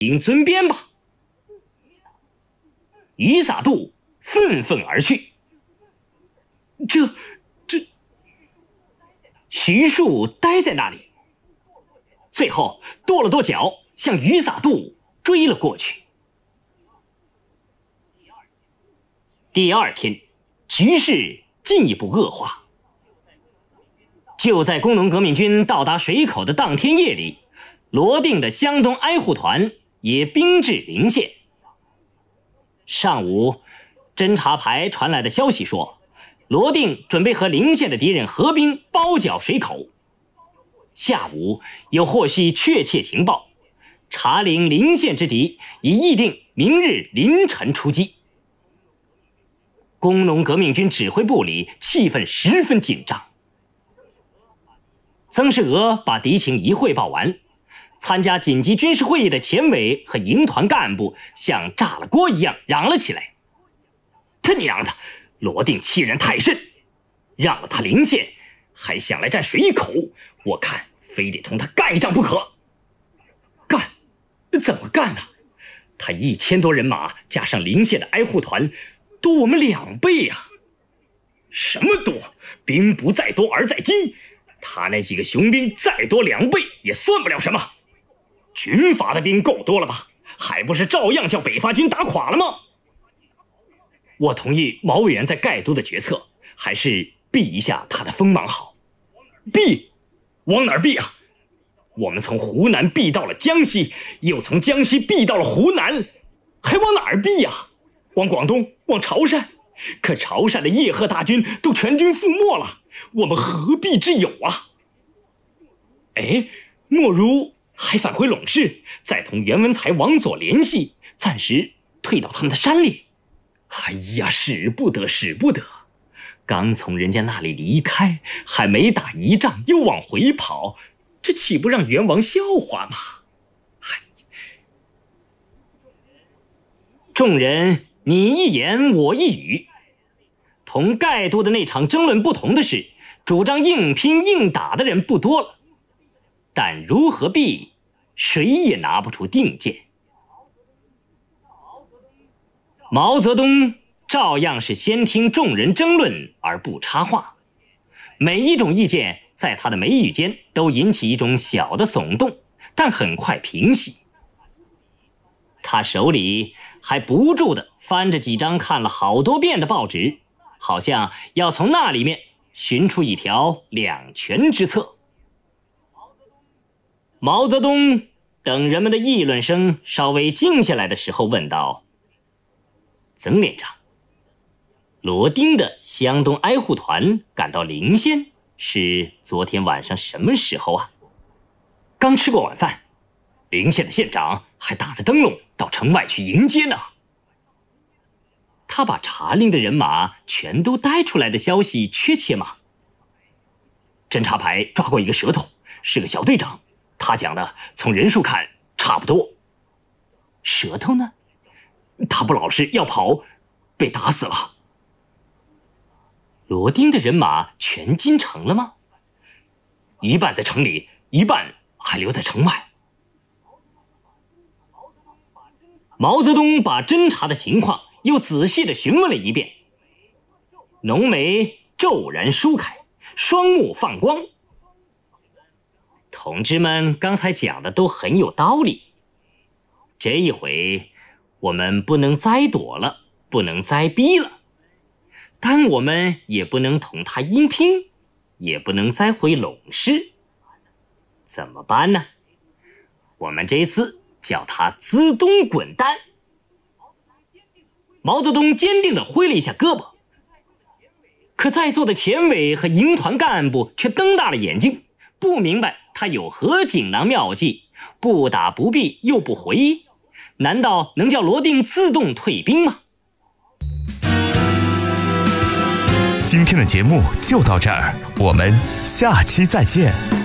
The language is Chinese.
应尊边吧。于撒度愤愤而去。这，徐庶呆在那里，最后跺了跺脚，向于撒度追了过去。第二天，局势进一步恶化。就在工农革命军到达水口的当天夜里，罗定的湘东挨护团也兵至临县。上午，侦察排传来的消息说，罗定准备和临县的敌人合兵包剿水口。下午又获悉确切情报，察领临县之敌已议定明日凌晨出击。工农革命军指挥部里气氛十分紧张。曾世娥把敌情一汇报完，参加紧急军事会议的前委和营团干部像炸了锅一样嚷了起来：他娘的，罗定欺人太甚，让了他临县，还想来占水口，我看非得同他干一仗不可。干？怎么干呢？他1000多人马加上临县的挨护团，多我们2倍啊！什么多？兵不在多而在精，他那几个雄兵再多2倍也算不了什么。军阀的兵够多了吧？还不是照样叫北伐军打垮了吗？我同意毛委员在盖都的决策，还是避一下他的锋芒好。避？往哪儿避啊？我们从湖南避到了江西，又从江西避到了湖南，还往哪儿避啊？往广东，往潮汕？可潮汕的叶赫大军都全军覆没了，我们何必之有啊？哎，莫如还返回陇市，再同袁文才、王佐联系，暂时退到他们的山里。哎呀，使不得，使不得！刚从人家那里离开，还没打一仗又往回跑，这岂不让袁王笑话吗？众人你一言我一语。同盖都的那场争论不同的是，主张硬拼硬打的人不多了，但如何避，谁也拿不出定见。毛泽东照样是先听众人争论而不插话，每一种意见在他的眉宇间都引起一种小的耸动，但很快平息。他手里还不住地翻着几张看了好多遍的报纸，好像要从那里面寻出一条两全之策。毛泽东等人们的议论声稍微静下来的时候问道：曾连长，罗丁的湘东挨护团赶到临县是昨天晚上什么时候啊？刚吃过晚饭，临县的县长还打着灯笼到城外去迎接呢。他把查令的人马全都带出来的消息确切吗？侦察排抓过一个舌头，是个小队长，他讲的从人数看差不多。舌头呢？他不老实要跑，被打死了。罗丁的人马全进城了吗？一半在城里，一半还留在城外。毛泽东把侦查的情况又仔细地询问了一遍，浓眉骤然舒开，双目放光。同志们刚才讲的都很有道理，这一回我们不能再躲了，不能再逼了，但我们也不能同他硬拼，也不能再回陇市。怎么办呢？我们这次叫他自动滚蛋。毛泽东坚定地挥了一下胳膊，可在座的前委和营团干部却瞪大了眼睛，不明白他有何锦囊妙计，不打不避又不回，难道能叫罗定自动退兵吗？ 今天的节目就到这儿，我们下期再见。